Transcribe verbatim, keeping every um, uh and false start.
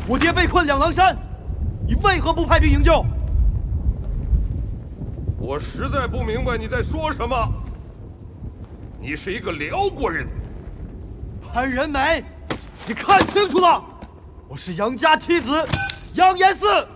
我爹被困两狼山，你为何不派兵营救？ 我实在不明白你在说什么。你是一个辽国人， 潘仁美，你看清楚了，我是杨家七子杨延嗣。